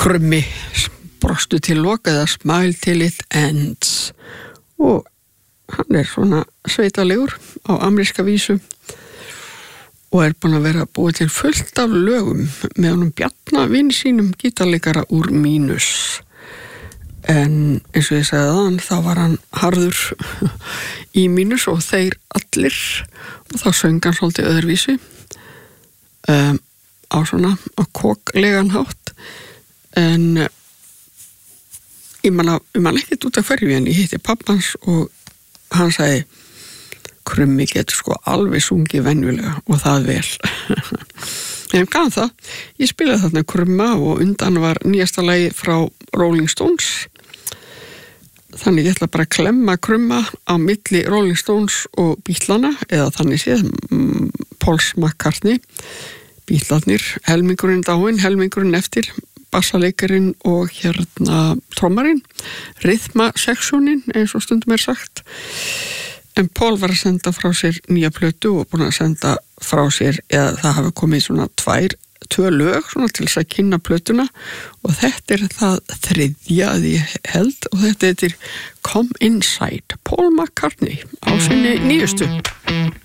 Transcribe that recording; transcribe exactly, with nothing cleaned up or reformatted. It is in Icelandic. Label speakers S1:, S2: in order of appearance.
S1: Krummi brostu til loka eða smile till it ends og hann er svona sveitalegur á ameríska vísu og er búin að vera búið til fullt af lögum með honum Bjarna vini sínum gítarleikara úr Mínus. En eins og ég sagði þann, þá var hann harður í Mínus og þeir allir og þá söng hann svolítið öðruvísi um, á svona á koklegan hátt. En ég man, ég man ekkert út af hverju en ég hitti pappans og hann sagði Krummi getur sko alveg sungið venjulega og það vel. En ég kann það. Ég spilaði þarna Krumma og undan var nýjasta lagi frá Rolling Stones. Þannig ég ætla bara að klemma Krumma á milli Rolling Stones og Beatlana eða þannig séð mm, Pauls McCartney. Beatlarnir, helmingurinn dáinn, helmingurinn eftir, bassaleikarin og hérna trommarinn, rithmaseksjónin eins og stundum er sagt. En Paul var að senda frá sér nýja plötu og búin að senda frá sér eða það hafi komið svona tvær, tvö lög svona til þess að kynna plötuna og þetta er það þriðja að ég held og þetta er Come Inside, Paul McCartney á sinni nýjustu.